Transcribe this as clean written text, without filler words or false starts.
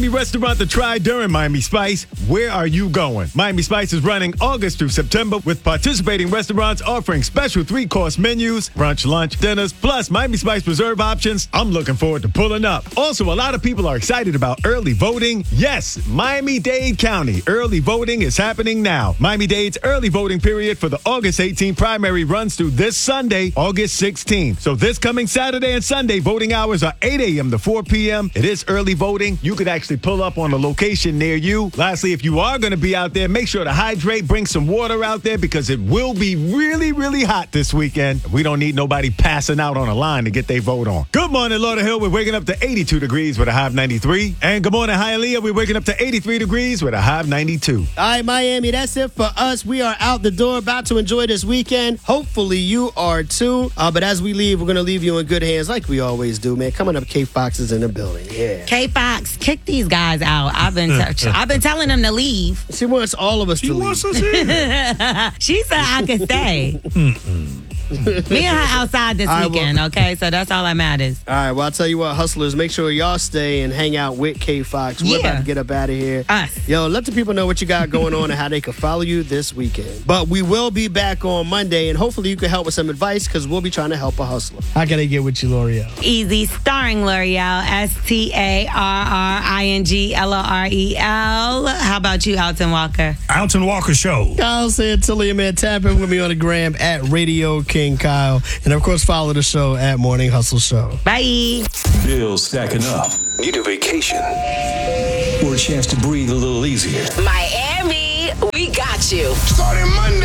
Restaurant to try during Miami Spice. Where are you going? Miami Spice is running August through September with participating restaurants offering special 3-course menus, brunch, lunch, dinners, plus Miami Spice Reserve options. I'm looking forward to pulling up. Also, a lot of people are excited about early voting. Yes, Miami-Dade County. Early voting is happening now. Miami-Dade's early voting period for the August 18 primary runs through this Sunday, August 16. So this coming Saturday and Sunday, voting hours are 8 a.m. to 4 p.m. It is early voting. You could actually pull up on a location near you. Lastly, if you are going to be out there, make sure to hydrate, bring some water out there because it will be really, really hot this weekend. We don't need nobody passing out on a line to get their vote on. Good morning, Lauderhill. We're waking up to 82 degrees with a high of 93. And good morning, Hialeah. We're waking up to 83 degrees with a high of 92. All right, Miami, that's it for us. We are out the door, about to enjoy this weekend. Hopefully you are too. But as we leave, we're going to leave you in good hands like we always do, man. Coming up, K-Fox is in the building. Yeah. K-Fox, kick these guys out. I've been telling them to leave. She wants all of us to leave. Wants us here. She said I could stay. Me and her outside this weekend, okay? So that's all that matters. All right, well, I'll tell you what, hustlers, make sure y'all stay and hang out with K-Fox. We're about to get up out of here. Us. Yo, let the people know what you got going on and how they can follow you this weekend. But we will be back on Monday, and hopefully you can help with some advice because we'll be trying to help a hustler. How can I get with you, L'Oreal? Easy, starring L'Oreal, STARRINGLOREL. How about you, Alton Walker? Alton Walker Show. Kyle said, Tilly, man, tap in with me on the gram at Radio King Kyle. And of course, follow the show at Morning Hustle Show. Bye. Bills stacking up. Need a vacation or a chance to breathe a little easier. Miami, we got you. Starting Monday.